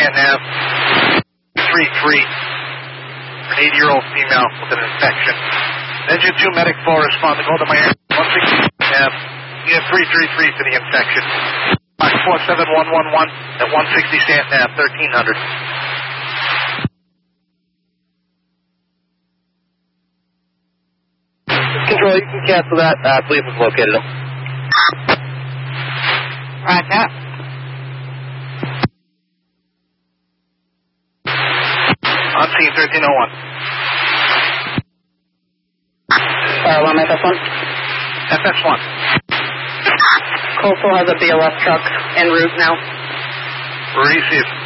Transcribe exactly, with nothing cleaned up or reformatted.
scan nav. three three. An eighty-year-old female with an infection. Engine two medic four responding. Hold to Miami. one sixty nav. Unit three three three for the infection. four seven one one one at one sixty scan nav, thirteen hundred. Control, you can cancel that. I believe we've located him. Right now. On scene, thirteen oh one. Uh, one F S one. F S one. Coastal has a B L S truck en route now. Receive.